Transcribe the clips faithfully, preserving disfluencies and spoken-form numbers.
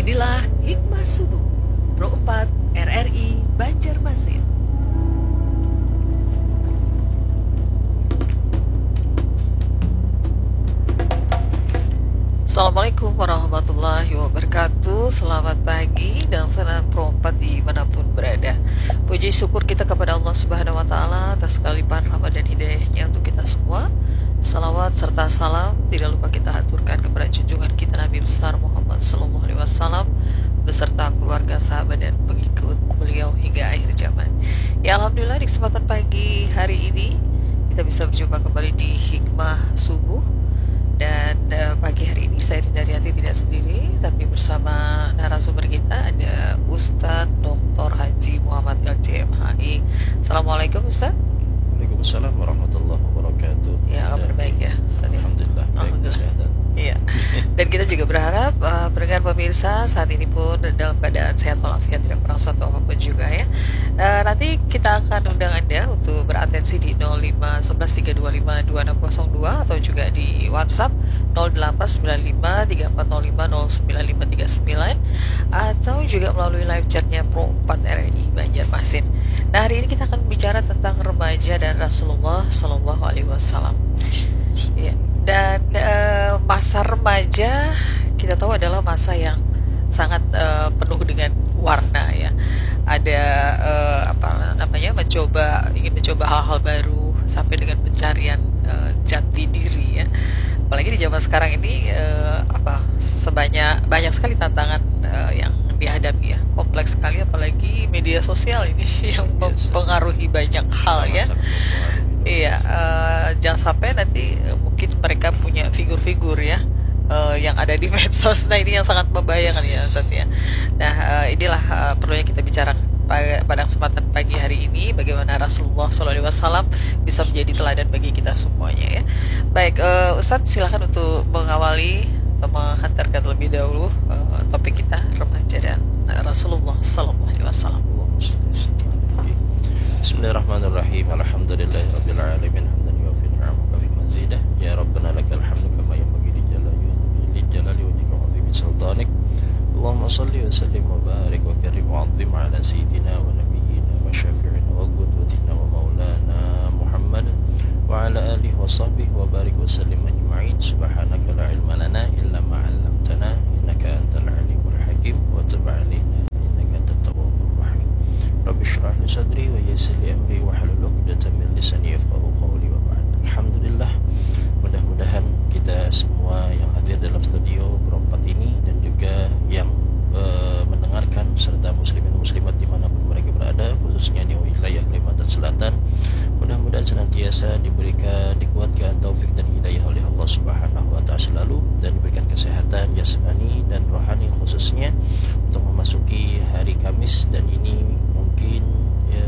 Inilah Hikmah Subuh Pro empat R R I Banjarmasin. Assalamualaikum warahmatullahi wabarakatuh. Selamat pagi dan senang Pro empat dimanapun berada. Puji syukur kita kepada Allah Subhanahu wa Ta'ala atas kelimpahan rahmat dan hidayahnya untuk kita semua. Salawat serta salam tidak lupa kita aturkan kepada junjungan kita Nabi besar Muhammad Sallallahu Alaihi Wasallam beserta keluarga, sahabat dan pengikut beliau hingga akhir zaman. Ya Alhamdulillah, di kesempatan pagi hari ini kita bisa berjumpa kembali di Hikmah Subuh. Dan uh, pagi hari ini saya Rinda Rianti tidak sendiri, tapi bersama narasumber kita ada Ustadz Doktor Haji Muhammad L J M H I. Assalamualaikum Ustadz. Waalaikumsalam warahmatullahi wabarakatuh. Ya, kabar baik ya Ustadz. Alhamdulillah, baik, kesehatan. Iya. Dan kita juga berharap uh, pendengar pemirsa saat ini pun dalam keadaan sehat walafiat, tidak kurang satu apapun juga ya. Uh, nanti kita akan undang Anda untuk beratensi di nol lima satu satu tiga dua lima dua enam nol dua atau juga di WhatsApp nol delapan sembilan lima tiga empat nol lima nol sembilan lima tiga sembilan atau juga melalui live chatnya Pro empat R R I Banjarmasin. Nah, hari ini kita akan bicara tentang remaja dan Rasulullah Sallallahu Alaihi Wasallam. Ya. Dan uh, masa remaja kita tahu adalah masa yang sangat uh, penuh dengan warna ya. Ada uh, apa namanya mencoba ingin mencoba hal-hal baru sampai dengan pencarian uh, jati diri ya. Apalagi di zaman sekarang ini uh, apa sebanyak banyak sekali tantangan uh, yang dihadapi ya. Kompleks sekali apalagi media sosial ini yang mempengaruhi banyak hal ya. Iya, uh, jangan sampai nanti uh, mungkin mereka punya figur-figur ya uh, yang ada di medsos. Nah, ini yang sangat membahayakan ya Ustaz ya. Nah, uh, inilah uh, perlu yang kita bicarakan pada kesempatan pagi hari ini, bagaimana Rasulullah shallallahu alaihi wasallam bisa menjadi teladan bagi kita semuanya ya. Baik, uh, Ustaz silakan untuk mengawali atau menghantarkan terlebih dahulu uh, topik kita remaja dan uh, Rasulullah shallallahu alaihi wasallam. Bismillahirrahmanirrahim. Alhamdulillahirabbil alamin. Hamdan yuwafi ni'amaka fi mazidah. Ya Rabbana lakal hamdu kama yanbaghi li jalali wajhika wa 'azimi sultanik. Allahumma shalli wa sallim wa barik wa karim wa 'azzim 'ala sayyidina wa nabiyyina wa syafi'ina wa qudwatina wa maulana Muhammad wa 'ala alihi wa sahbihi wa barik wa sallim ajma'in. Subhanaka la ilma lana illa ma 'allamtana innaka antal alimul hakim wa tub 'alaina innaka antat tawwabur rahim. Rabbi shrah li sadri wa yassir li amri wa hlul 'uqdatam min lisani yafqahu qawli wa ba'd. Alhamdulillah, mudah-mudahan kita semua yang hadir dalam studio berempat ini dan juga yang uh, mendengarkan serta muslimin muslimat dimanapun mereka berada, khususnya di wilayah Kalimantan Selatan, mudah-mudahan senantiasa diberikan, dikuatkan taufik dan hidayah oleh Allah Subhanahu wa Ta'ala selalu, dan diberikan kesehatan jasmani dan rohani khususnya untuk memasuki hari Kamis, dan ini mungkin ya,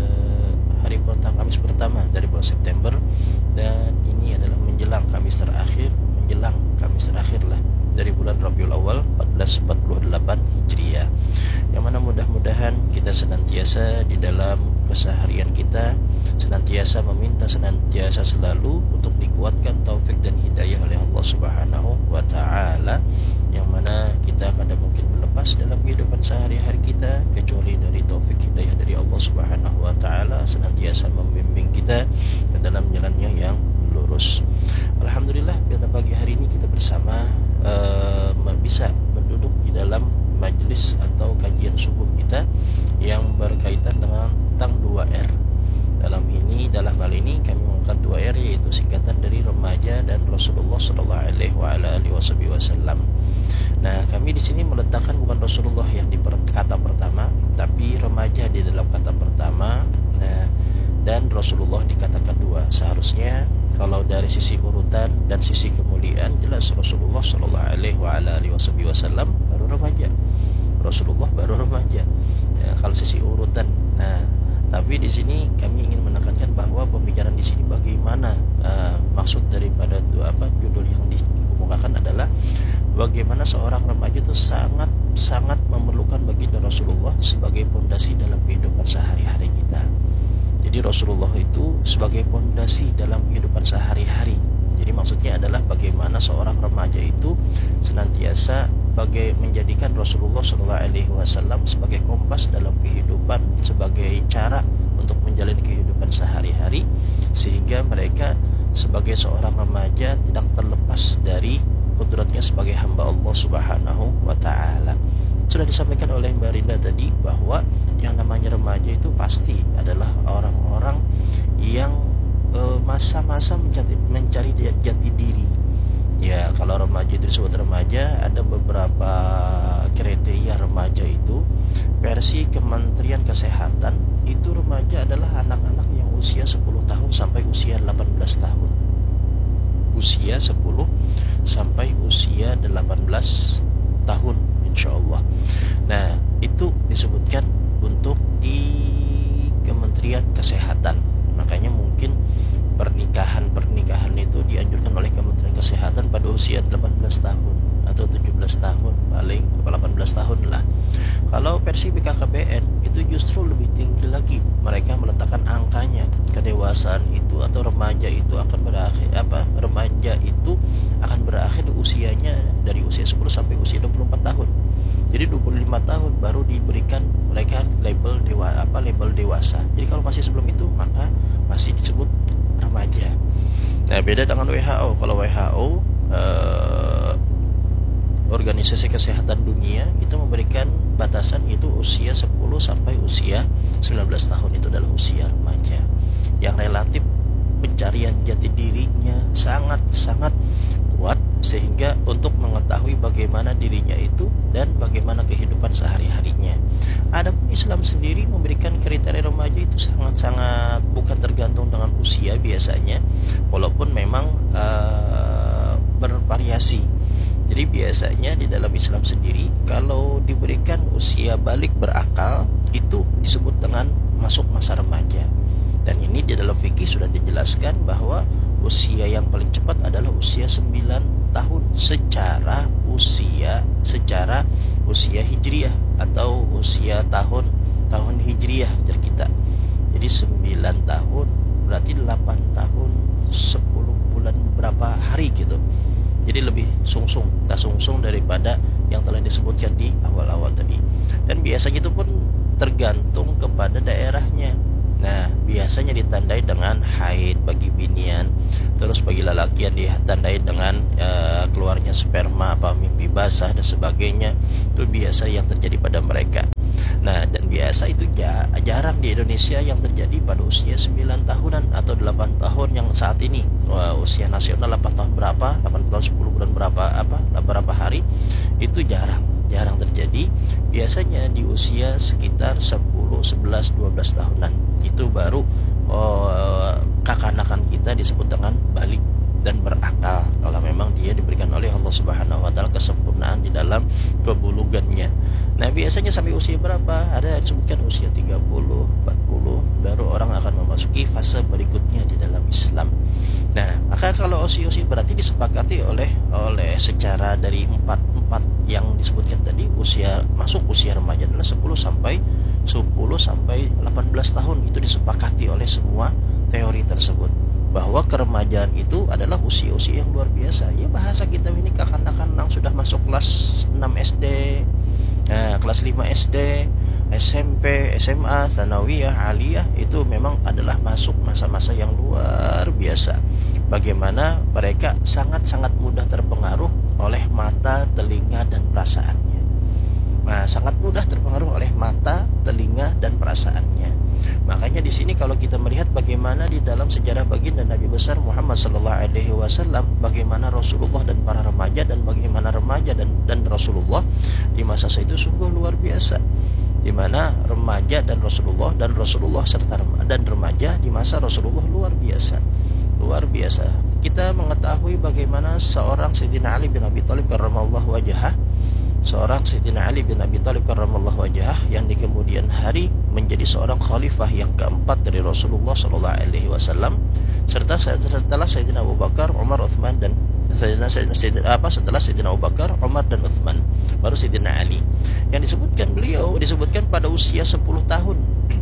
hari pertama Kamis pertama dari bulan September, dan ini adalah menjelang Kamis terakhir, menjelang Kamis terakhir lah dari bulan Rabiul Awal seribu empat ratus empat puluh delapan Hijriah, yang mana mudah-mudahan kita senantiasa di dalam keseharian kita senantiasa meminta, senantiasa selalu untuk dikuatkan taufik dan hidayah oleh Allah Subhanahu wa Ta'ala, yang mana kita kadang mungkin melepas dalam kehidupan sehari-hari kita kecuali dari taufik hidayah dari Allah Subhanahu wa Ta'ala senantiasa membimbing kita ke dalam jalannya yang lurus. Alhamdulillah, pada pagi hari ini kita bersama uh, bisa berduduk di dalam majelis atau kajian subuh kita yang berkaitan dengan tentang dua R. Dalam ini, dalam hal ini kami mengangkat dua R, yaitu singkatan dari remaja dan Rasulullah Sallallahu Alaihi Wasallam. Nah, kami di sini meletakkan bukan Rasulullah yang di kata pertama, tapi remaja di dalam kata pertama, nah, dan Rasulullah di kata kedua. Seharusnya kalau dari sisi urutan dan sisi kemuliaan jelas Rasulullah Sallallahu Alaihi Wasallam baru remaja, Rasulullah baru remaja. Ya, kalau sisi urutan, nah. Tapi di sini kami ingin menekankan bahwa pembicaraan di sini bagaimana uh, maksud daripada itu apa judul yang dikemukakan adalah bagaimana seorang remaja itu sangat sangat memerlukan baginda Rasulullah sebagai pondasi dalam kehidupan sehari-hari kita. Jadi Rasulullah itu sebagai pondasi dalam kehidupan sehari-hari. Jadi maksudnya adalah bagaimana seorang remaja itu senantiasa bagai menjadikan Rasulullah Shallallahu Alaihi Wasallam sebagai kompas dalam kehidupan, sebagai cara untuk menjalani kehidupan sehari-hari, sehingga mereka sebagai seorang remaja tidak terlepas dari kodratnya sebagai hamba Allah Subhanahu wa Ta'ala. Sudah disampaikan oleh Mbak Rinda tadi bahwa yang namanya remaja itu pasti adalah orang-orang yang e, masa-masa mencari, mencari jati diri. Ya, kalau remaja itu disebut remaja, ada beberapa kriteria remaja itu. Versi Kementerian Kesehatan itu remaja adalah anak-anak yang usia sepuluh tahun sampai usia delapan belas tahun. Usia sepuluh sampai usia delapan belas tahun, insya Allah. Nah, itu disebutkan untuk di Kementerian Kesehatan. Makanya mungkin pernikahan-pernikahan itu dianjurkan oleh Kementerian Kesehatan pada usia delapan belas tahun atau tujuh belas tahun, paling delapan belas tahun lah. Kalau versi B K K B N itu justru lebih tinggi lagi. Mereka meletakkan angkanya, kedewasaan itu atau remaja itu akan berakhir apa? Remaja itu akan berakhir usianya dari usia sepuluh sampai usia dua puluh empat tahun. Jadi dua puluh lima tahun baru diberikan mereka label dewa apa label dewasa. Jadi kalau masih sebelum itu maka masih disebut remaja. Nah, beda dengan W H O. Kalau W H O eh, Organisasi Kesehatan Dunia itu memberikan batasan itu usia sepuluh sampai usia sembilan belas tahun, itu adalah usia remaja yang relatif pencarian jati dirinya sangat-sangat kuat, sehingga untuk mengetahui bagaimana dirinya itu dan bagaimana kehidupan sehari-harinya. Adapun Islam sendiri memberikan kriteria remaja itu sangat-sangat bukan tergantung dengan usia biasanya, walaupun memang uh, bervariasi. Jadi biasanya di dalam Islam sendiri kalau diberikan usia balik berakal itu disebut dengan masuk masa remaja. Dan ini di dalam fikih sudah dijelaskan bahwa usia yang paling cepat adalah usia sembilan tahun secara usia secara usia hijriah atau usia tahun tahun hijriah dari kita. Jadi sembilan tahun berarti delapan tahun sepuluh bulan berapa hari gitu. Jadi lebih sungsung, tak sungsung daripada yang telah disebutkan di awal-awal tadi. Dan biasanya itu pun tergantung kepada daerahnya. Nah, biasanya ditandai dengan haid bagi binian, terus bagi lelaki yang ditandai dengan uh, keluarnya sperma, apa mimpi basah dan sebagainya. Itu biasa yang terjadi pada mereka. Nah, dan biasa itu jarang di Indonesia yang terjadi pada usia sembilan tahunan atau delapan tahun yang saat ini. Wah, usia nasional delapan tahun berapa, delapan tahun sepuluh bulan berapa, apa, berapa hari, itu jarang, jarang terjadi. Biasanya di usia sekitar sepuluh, sebelas, dua belas tahunan. Itu baru oh, kakanakan kita disebut dengan balik dan berakal, kalau memang dia diberikan oleh Allah Subhanahu wa Ta'ala kesempurnaan di dalam kebulugannya. Nah, biasanya sampai usia berapa? Ada disebutkan usia tiga puluh, empat puluh baru orang akan memasuki fase berikutnya di dalam Islam. Nah, maka kalau usia-usia berarti disepakati oleh oleh secara dari empat empat yang disebutkan tadi, usia masuk usia remaja adalah sepuluh sampai sepuluh sampai delapan belas tahun. Itu disepakati oleh semua teori tersebut, bahwa keremajaan itu adalah usia-usia yang luar biasa. Ya, bahasa kita ini kanak-kanak sudah masuk kelas enam S D, nah, kelas lima S D, S M P, S M A, Tsanawiyah, Aliyah, itu memang adalah masuk masa-masa yang luar biasa. Bagaimana mereka sangat-sangat mudah terpengaruh oleh mata, telinga, dan perasaannya. Nah, sangat mudah terpengaruh oleh mata, telinga, dan perasaannya. Makanya di sini kalau kita melihat bagaimana di dalam sejarah baginda Nabi besar Muhammad sallallahu alaihi wasallam, bagaimana Rasulullah dan para remaja, dan bagaimana remaja dan dan Rasulullah di masa itu sungguh luar biasa. Di mana remaja dan Rasulullah dan Rasulullah serta remaja dan remaja di masa Rasulullah luar biasa. Luar biasa. Kita mengetahui bagaimana seorang Sayyidina Ali bin Abi Thalib karramallahu wajhah, seorang Sayyidina Ali bin Abi Thalib karramallahu wajhah yang di kemudian hari menjadi seorang khalifah yang keempat dari Rasulullah sallallahu alaihi wasallam, serta setelah Sayyidina Abu Bakar, Umar, Utsman, dan Sayyidina, Sayyidina, Sayyidina apa setelah Sayyidina Abu Bakar, Umar, dan Utsman baru Sayyidina Ali. Yang disebutkan beliau disebutkan pada usia sepuluh tahun.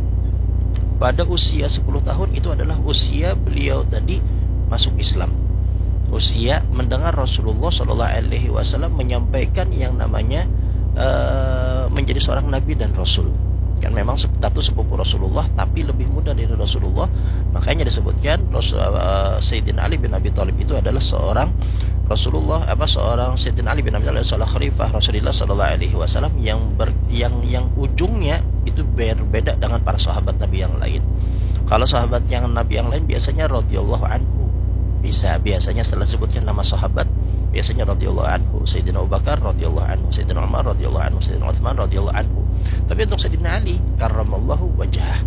Pada usia sepuluh tahun itu adalah usia beliau tadi masuk Islam. Usia mendengar Rasulullah sallallahu alaihi wasallam menyampaikan yang namanya uh, menjadi seorang nabi dan rasul. Kan memang status sepupu Rasulullah tapi lebih muda dari Rasulullah, makanya disebutkan Rasul, uh, Sayyidina Ali bin Abi Thalib itu adalah seorang Rasulullah apa seorang Sayyidina Ali bin Abi Thalib adalah khalifah Rasulullah sallallahu alaihi wasallam yang ber, yang yang ujungnya itu berbeda dengan para sahabat Nabi yang lain. Kalau sahabat yang Nabi yang lain biasanya radhiyallahu anhu, bisa biasanya setelah disebutkan nama sahabat biasanya radhiyallahu anhu, Sayyidina Abu Bakar radhiyallahu anhu, Sayyidina Umar radhiyallahu anhu, Sayyidina Utsman radhiyallahu anhu. Tapi untuk Sayyidina Ali karramallahu wajhah,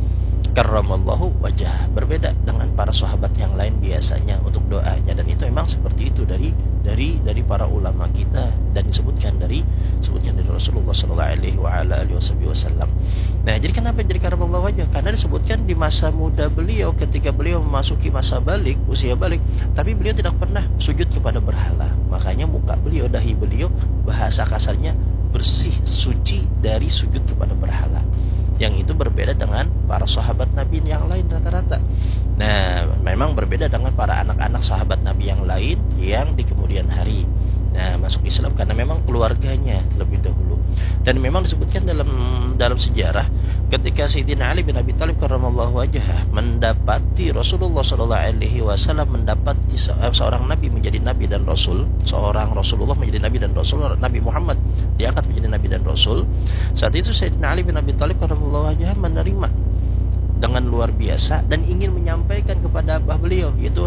karramallahu wajhah, berbeda dengan para sahabat yang lain biasanya untuk doanya, dan itu memang seperti itu dari dari dari para ulama kita, dan disebutkan dari disebutkan dari Rasulullah sallallahu alaihi wa ala alihi wasallam. Nah, jadi kenapa jadi karramallahu wajhah? Karena disebutkan di masa muda beliau ketika beliau memasuki masa balik, usia balik, tapi beliau tidak pernah sujud kepada berhala. Makanya muka beliau, dahi beliau bahasa kasarnya bersih, suci dari sujud kepada berhala. Yang itu berbeda dengan para sahabat Nabi yang lain rata-rata. Nah, memang berbeda dengan para anak-anak sahabat Nabi yang lain yang di kemudian hari nah masuk Islam, karena memang keluarganya lebih dahulu. Dan memang disebutkan dalam dalam sejarah ketika Sayyidina Ali bin Abi Thalib karramallahu wajhah mendapati Rasulullah sallallahu alaihi wasallam mendapati seorang nabi menjadi nabi dan rasul, seorang Rasulullah menjadi nabi dan rasul, Nabi Muhammad diangkat menjadi nabi dan rasul. Saat itu Sayyidina Ali bin Abi Thalib karramallahu wajhah menerima dengan luar biasa dan ingin menyampaikan kepada abah beliau yaitu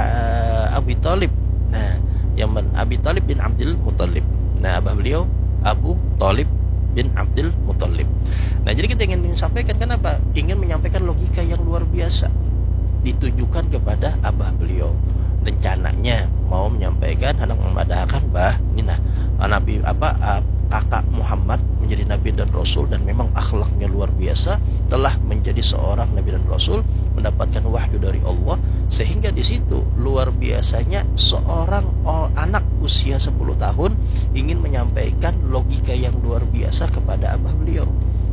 uh, Abi Thalib. Nah, yang men, Abi Thalib bin Abdul Muthalib. Nah, abah beliau Abu Thalib bin Abdul Muthalib. Nah, jadi kita ingin menyampaikan, kenapa? Ingin menyampaikan logika yang luar biasa ditujukan kepada abah beliau. Rencananya mau menyampaikan hendak memadahkan bah Nina Nabi apa kakak Muhammad menjadi nabi dan rasul, dan memang akhlaknya luar biasa, telah menjadi seorang nabi dan rasul, mendapatkan wahyu dari Allah, sehingga di situ luar biasanya seorang anak usia sepuluh tahun ingin menyampaikan logika yang luar biasa kepada abah beliau.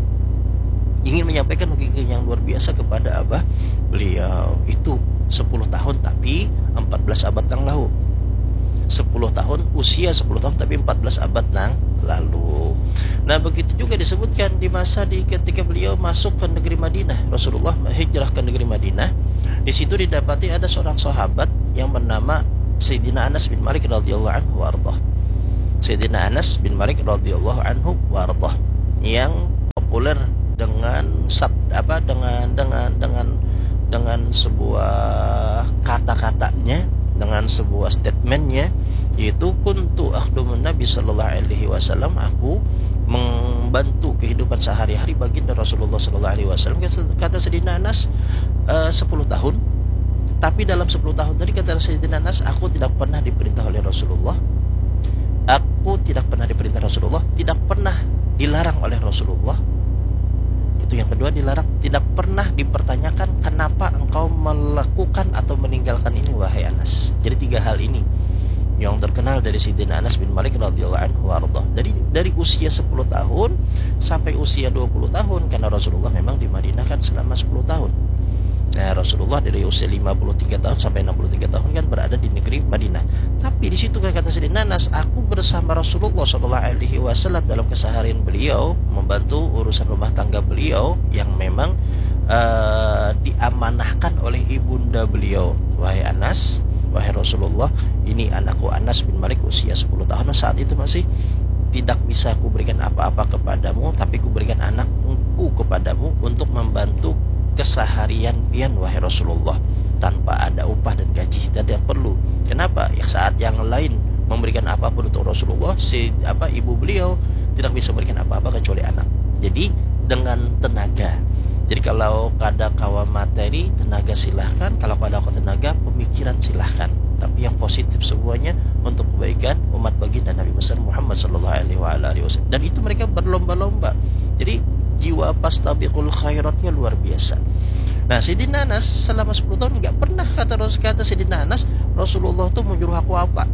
Ingin menyampaikan logika yang luar biasa kepada abah beliau. Itu sepuluh tahun tapi empat belas abad yang lalu. sepuluh tahun, usia sepuluh tahun tapi empat belas abad nang lalu. Nah, begitu juga disebutkan di masa di ketika beliau masuk ke negeri Madinah, Rasulullah hijrah ke negeri Madinah. Di situ didapati ada seorang sahabat yang bernama Sayyidina Anas bin Malik radhiyallahu anhu warḍah. Sayyidina Anas bin Malik radhiyallahu anhu warḍah yang populer dengan sab apa dengan dengan dengan dengan sebuah kata-katanya, dengan sebuah statementnya, yaitu kuntu akhdumun Nabi sallallahu alaihi wasallam, aku membantu kehidupan sehari-hari baginda Rasulullah sallallahu alaihi wasallam. Kata Sayyidina Anas uh, sepuluh tahun, tapi dalam sepuluh tahun tadi kata Sayyidina Anas, aku tidak pernah diperintah oleh Rasulullah, aku tidak pernah diperintah Rasulullah, tidak pernah dilarang oleh Rasulullah. Itu yang kedua, dilarang, tidak pernah dipertanyakan kenapa engkau melakukan atau meninggalkan ini wahai Anas. Jadi tiga hal ini yang terkenal dari Sayyidina Anas bin Malik radhiyallahu anhu warḍah. Dari dari usia sepuluh tahun sampai usia dua puluh tahun, karena Rasulullah memang di Madinah kan selama sepuluh tahun. Nah, Rasulullah dari usia lima puluh tiga tahun sampai enam puluh tiga tahun kan berada di negeri Madinah. Tapi di situ kata Sayyidina Anas, aku bersama Rasulullah sallallahu alaihi wasallam dalam keseharian beliau, membantu urusan rumah tangga beliau yang memang uh, diamanahkan oleh ibunda beliau. Wahai Anas, wahai Rasulullah, ini anakku Anas bin Malik usia sepuluh tahun. Saat itu masih tidak bisa kuberikan apa-apa kepadamu, tapi kuberikan anakku kepadamu untuk membantu keseharian pian wahai Rasulullah, tanpa ada upah dan gaji, tidak perlu. Kenapa? Ya, saat yang lain memberikan apapun untuk Rasulullah, si apa ibu beliau tidak bisa memberikan apa-apa kecuali anak. Jadi dengan tenaga. Jadi kalau kada kawa materi, tenaga silahkan. Kalau kada kawa tenaga, pemikiran silahkan. Tapi yang positif semuanya untuk kebaikan umat baginda Nabi besar Muhammad sallallahu alaihi wasallam. Dan itu mereka berlomba-lomba. Jadi jiwa pastabiqul khairatnya luar biasa. Nah, Sayyidina Anas selama sepuluh tahun enggak pernah kata kata Sayyidina Anas, Rasulullah tuh menyuruh aku apa.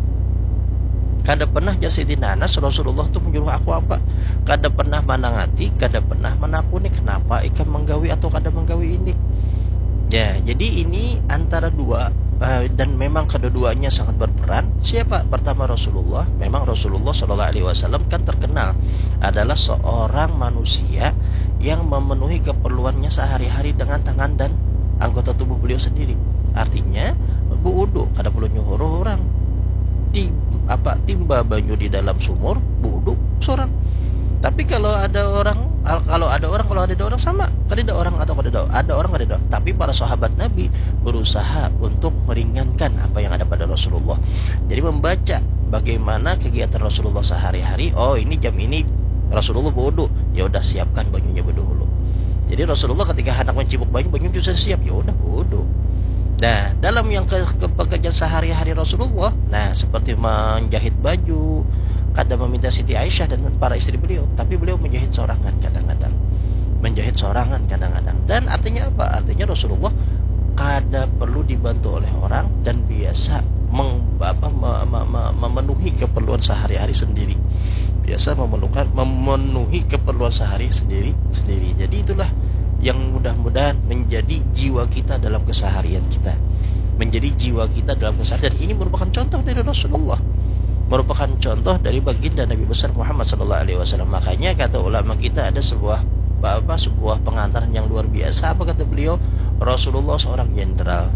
Kada pernah jadi Sayyidina Anas, Rasulullah tuh menyuruh aku apa. Kada pernah manangati, kada pernah menakuni kenapa ikan menggawi atau kada menggawi ini. Ya, jadi ini antara dua, uh, dan memang kedua-duanya sangat berperan. Siapa? Pertama Rasulullah. Memang Rasulullah Shallallahu Alaihi Wasallam kan terkenal adalah seorang manusia yang memenuhi keperluannya sehari-hari dengan tangan dan anggota tubuh beliau sendiri. Artinya buudu kada perlu nyuruh orang di apa timba banyu di dalam sumur buudu seorang. Tapi kalau ada orang, kalau ada orang, kalau ada orang sama, kada ada orang atau kada ada, ada orang kada ada. Tapi para sahabat Nabi berusaha untuk meringankan apa yang ada pada Rasulullah. Jadi membaca bagaimana kegiatan Rasulullah sehari-hari. Oh, ini jam ini Rasulullah berwudu, ya udah siapkan bajunya dulu. Jadi Rasulullah ketika hendak mencibuk baju, baju sudah siap, ya udah wudu. Nah, dalam yang ke, ke pekerjaan sehari-hari Rasulullah, nah seperti menjahit baju, kadang meminta Siti Aisyah dan para istri beliau, tapi beliau menjahit sorangan kadang-kadang, menjahit sorangan kadang-kadang. Dan artinya apa? Artinya Rasulullah kada perlu dibantu oleh orang dan biasa meng, apa, me, me, me, memenuhi keperluan sehari-hari sendiri, biasa memenuhi, memenuhi keperluan sehari sendiri sendiri. Jadi itulah yang mudah-mudahan menjadi jiwa kita dalam keseharian kita, menjadi jiwa kita dalam keseharian. Dan ini merupakan contoh dari Rasulullah, merupakan contoh dari baginda Nabi besar Muhammad Sallallahu Alaihi Wasallam. Makanya kata ulama kita ada sebuah apa sebuah pengantaran yang luar biasa. Apa kata beliau? Rasulullah seorang jenderal,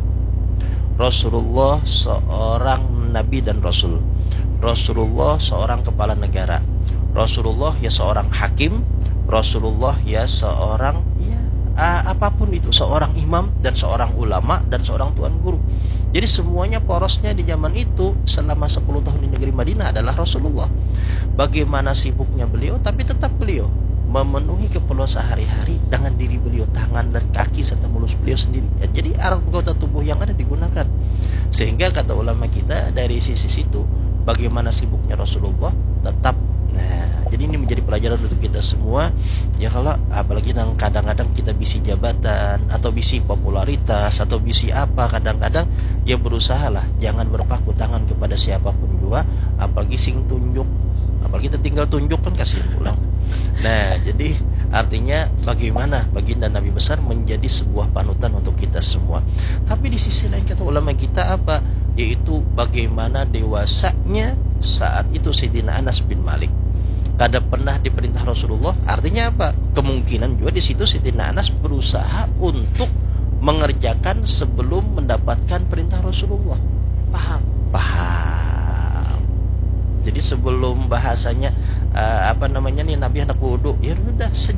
Rasulullah seorang nabi dan rasul, Rasulullah seorang kepala negara, Rasulullah ya seorang hakim, Rasulullah ya seorang ya uh, apapun itu, seorang imam dan seorang ulama dan seorang tuan guru. Jadi semuanya porosnya di zaman itu selama sepuluh tahun di negeri Madinah adalah Rasulullah. Bagaimana sibuknya beliau, tapi tetap beliau memenuhi keperluan sehari-hari dengan diri beliau, tangan dan kaki serta mulut beliau sendiri. Ya, jadi anggota tubuh yang ada digunakan. Sehingga kata ulama kita dari sisi situ, bagaimana sibuknya Rasulullah tetap. Nah, jadi ini menjadi pelajaran untuk kita semua. Ya kalau apalagi kadang-kadang kita bisi jabatan atau bisi popularitas atau bisi apa, kadang-kadang ya berusahalah jangan berpaku tangan kepada siapapun juga, apalagi sing tunjuk, apalagi kita tinggal tunjuk kan kasihan pulang. Nah, jadi artinya bagaimana baginda Nabi besar menjadi sebuah panutan untuk kita semua. Tapi di sisi lain kata ulama kita apa? Yaitu bagaimana dewasanya saat itu Sayyidina Anas bin Malik. Kada pernah diperintah Rasulullah. Artinya apa? Kemungkinan juga di situ Sayyidina Anas berusaha untuk mengerjakan sebelum mendapatkan perintah Rasulullah. Paham. Paham. Jadi sebelum bahasanya uh, apa namanya nih Nabi hendak wudu, ya udah